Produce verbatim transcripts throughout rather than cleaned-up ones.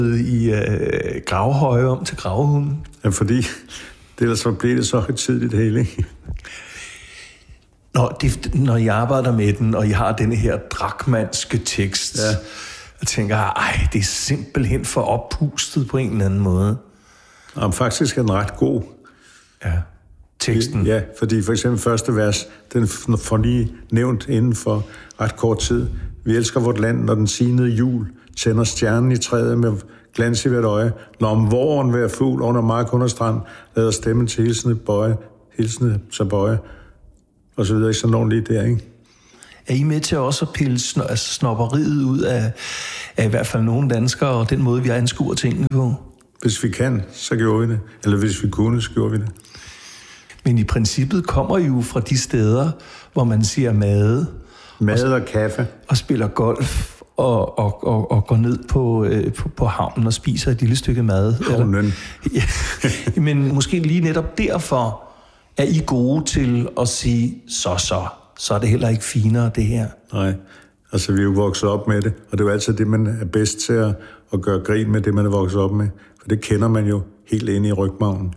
i øh, gravhøje om til gravhunden? Ja, fordi det ellers så blev det så højtideligt hele, ikke? Når, det, når I arbejder med den, og I har denne her drakmanske tekst, ja. Jeg tænker, ej, det er simpelthen for oppustet på en eller anden måde. Og faktisk er den ret god. Ja, teksten. Ja, fordi for eksempel første vers, den får lige nævnt inden for ret kort tid. Vi elsker vort land, når den sinede jul tænder stjernen i træet med glans i hvert øje. Når om våren hver fugl under mark under strand, lader stemmen til hilsende bøje, hilsende så bøje, og så videre. Så nogen lige der, ikke? Er I med til også at pille sno- altså snobberiet ud af, af i hvert fald nogle danskere, og den måde, vi anskuer tingene på? Hvis vi kan, så gjorde vi det. Eller hvis vi kunne, så gjorde vi det. Men i princippet kommer I jo fra de steder, hvor man siger mad. Mad og, og kaffe. Og spiller golf og, og, og, og går ned på, øh, på, på havnen og spiser et lille stykke mad. Havnen. Ja, men måske lige netop derfor er I gode til at sige, så så, så er det heller ikke finere det her. Nej, altså vi er jo vokset op med det, og det er jo altid det, man er bedst til at, at gøre grin med, det man er vokset op med. For det kender man jo helt inde i rygmarven.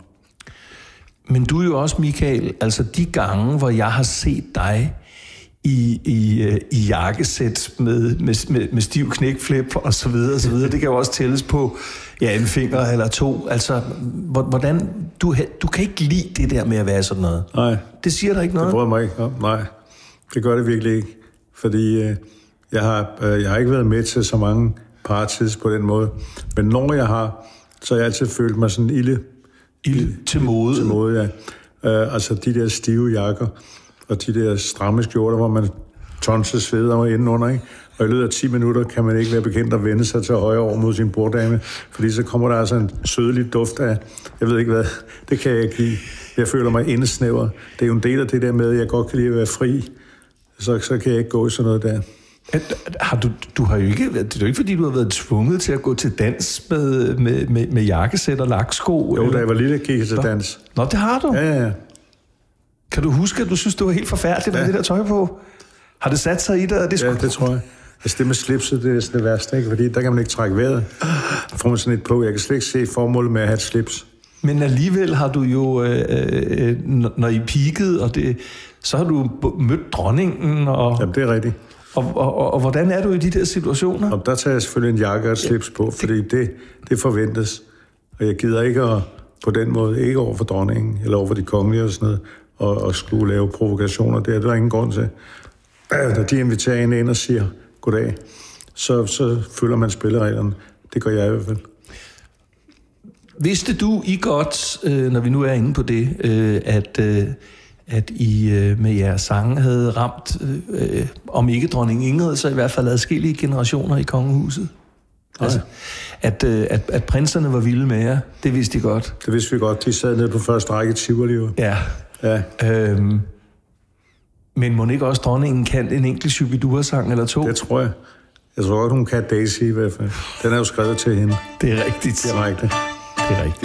Men du er jo også, Michael, altså de gange, hvor jeg har set dig i, i, i jakkesæt med, med, med, med stiv knækflip og så videre, og så videre. Det kan jo også tælles på ja, en finger eller to. Altså, hvordan... Du, du kan ikke lide det der med at være sådan noget. Nej. Det siger der ikke noget? Det bryder mig ikke om. Nej, det gør det virkelig ikke. Fordi øh, jeg, har, øh, jeg har ikke været med til så mange parties på den måde. Men når jeg har, så har jeg altid følt mig sådan ilde... Ilde til mode? Til mode, ja. Øh, altså de der stive jakker og de der stramme skjorter, hvor man tonser sveder indenunder, ikke? Og i løbet af ti minutter kan man ikke være bekendt at vende sig til højre over mod sin borddame, fordi så kommer der altså en sødelig duft af, jeg ved ikke hvad, det kan jeg ikke lide. Jeg føler mig indsnæver. Det er jo en del af det der med, at jeg godt kan lide at være fri, så, så kan jeg ikke gå i sådan noget der. Har du, du har jo ikke, det er jo ikke, fordi du har været tvunget til at gå til dans med, med, med, med jakkesæt og laksko? Jo, eller? Da jeg var lille, gik jeg til dans. Nå, det har du? Ja, ja, ja. Kan du huske, at du synes, det var helt forfærdeligt, ja. Med det der tøj på? Har det sat sig i dig? Det ja, det tror jeg. Altså det med slipset, det er sådan det værste, ikke? Fordi der kan man ikke trække vejret. Der får man sådan et på. Jeg kan slet ikke se formålet med at have et slips. Men alligevel har du jo, øh, øh, når I peakede, og det, så har du mødt dronningen. Og, Jamen, det er rigtigt. Og, og, og, og hvordan er du i de der situationer? Og der tager jeg selvfølgelig en jakke og et slips på, fordi det, det forventes. Og jeg gider ikke at, på den måde, ikke over for dronningen, eller over for de kongelige og sådan noget, og, og skulle lave provokationer der. Det er der ingen grund til. Når de inviterer en ind og siger goddag, så, så følger man spillereglerne. Det gør jeg i hvert fald. Vidste du I godt, øh, når vi nu er inde på det, øh, at, øh, at I øh, med jeres sange havde ramt, øh, om ikke dronning Ingrid, så i hvert fald adskillige generationer i kongehuset? Altså, at, øh, at, at prinserne var vilde med jer, det vidste I godt? Det vidste vi godt. De sad nede på første række Tivoli. Ja. Ja. Øhm, men må ikke også dronningen kan en enkelt Shubidua-sang eller to? Det tror jeg. Jeg tror godt, hun kan Daisy i hvert fald. Den er jo skrevet til hende. Det er rigtigt. Det er rigtigt. Det er rigtigt.